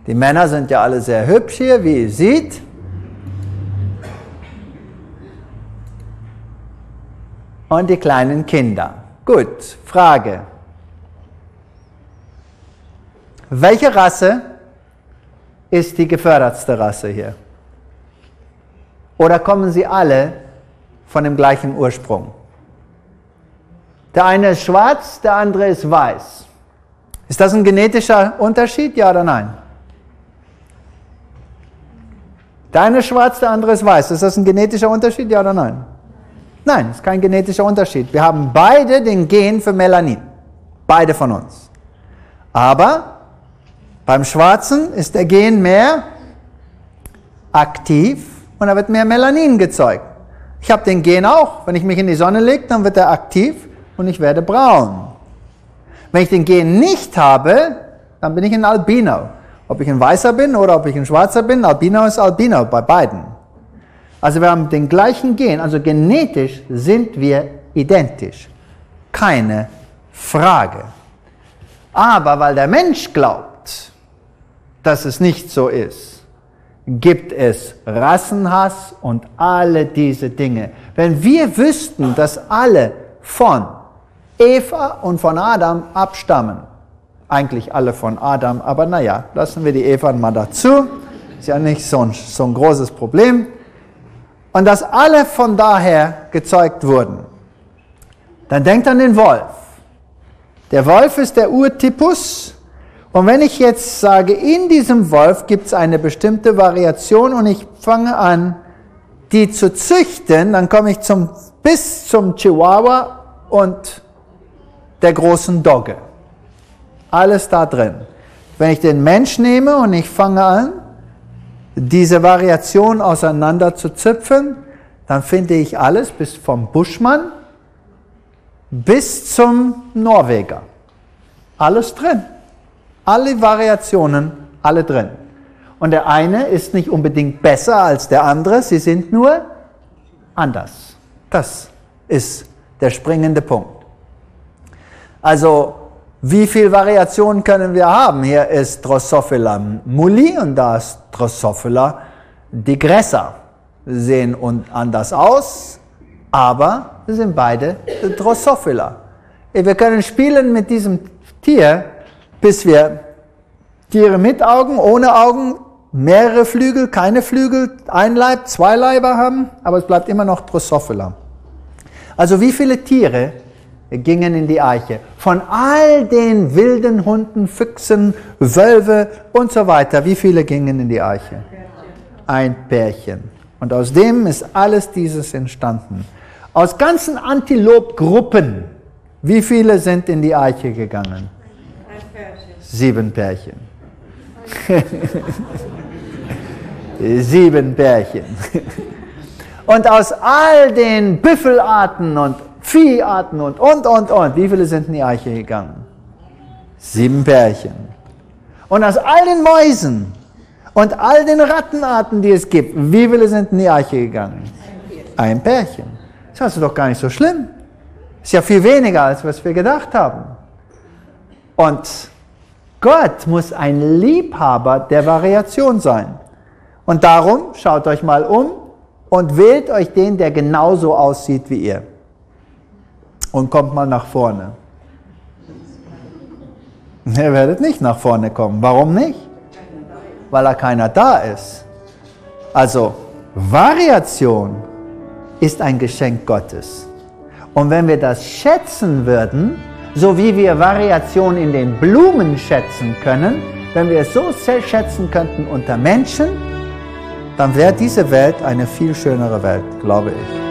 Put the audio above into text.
Die Männer sind ja alle sehr hübsch hier, wie ihr seht. Und die kleinen Kinder. Gut, Frage. Welche Rasse ist die gefördertste Rasse hier? Oder kommen sie alle von dem gleichen Ursprung? Der eine ist schwarz, der andere ist weiß. Ist das ein genetischer Unterschied, ja oder nein? Der eine ist schwarz, der andere ist weiß. Ist das ein genetischer Unterschied, ja oder nein? Nein, ist kein genetischer Unterschied. Wir haben beide den Gen für Melanin. Beide von uns. Aber beim Schwarzen ist der Gen mehr aktiv und da wird mehr Melanin gezeugt. Ich habe den Gen auch. Wenn ich mich in die Sonne lege, dann wird er aktiv und ich werde braun. Wenn ich den Gen nicht habe, dann bin ich ein Albino. Ob ich ein Weißer bin oder ob ich ein Schwarzer bin, Albino ist Albino bei beiden. Also wir haben den gleichen Gen, also genetisch sind wir identisch. Keine Frage. Aber weil der Mensch glaubt, dass es nicht so ist, gibt es Rassenhass und alle diese Dinge. Wenn wir wüssten, dass alle von Eva und von Adam abstammen, eigentlich alle von Adam, aber naja, lassen wir die Eva mal dazu, ist ja nicht so ein großes Problem, und dass alle von daher gezeugt wurden, dann denkt an den Wolf. Der Wolf ist der Urtypus. Und wenn ich jetzt sage, in diesem Wolf gibt es eine bestimmte Variation und ich fange an, die zu züchten, dann komme ich bis zum Chihuahua und der großen Dogge. Alles da drin. Wenn ich den Mensch nehme und ich fange an, diese Variation auseinander zu zipfen, dann finde ich alles bis vom Buschmann bis zum Norweger. Alles drin. Alle Variationen, alle drin. Und der eine ist nicht unbedingt besser als der andere, sie sind nur anders. Das ist der springende Punkt. Also, wie viel Variationen können wir haben? Hier ist Drosophila mulli und da ist Drosophila digressa. Sie sehen anders aus, aber sie sind beide Drosophila. Wir können spielen mit diesem Tier, bis wir Tiere mit Augen, ohne Augen, mehrere Flügel, keine Flügel, ein Leib, zwei Leiber haben, aber es bleibt immer noch Drosophila. Also wie viele Tiere gingen in die Eiche? Von all den wilden Hunden, Füchsen, Wölfe und so weiter, wie viele gingen in die Eiche? Ein Pärchen. Und aus dem ist alles dieses entstanden. Aus ganzen Antilopgruppen, wie viele sind in die Eiche gegangen? 7 Pärchen. 7 Pärchen. Und aus all den Büffelarten und Vieharten und, wie viele sind in die Eiche gegangen? 7 Pärchen. Und aus all den Mäusen und all den Rattenarten, die es gibt, wie viele sind in die Eiche gegangen? Ein Pärchen. Das ist doch gar nicht so schlimm. Ist ja viel weniger, als was wir gedacht haben. Und Gott muss ein Liebhaber der Variation sein. Und darum schaut euch mal um und wählt euch den, der genauso aussieht wie ihr. Und kommt mal nach vorne. Ihr werdet nicht nach vorne kommen. Warum nicht? Weil da keiner da ist. Also, Variation ist ein Geschenk Gottes. Und wenn wir das schätzen würden, so wie wir Variation in den Blumen schätzen können, wenn wir es so schätzen könnten unter Menschen, dann wäre diese Welt eine viel schönere Welt, glaube ich.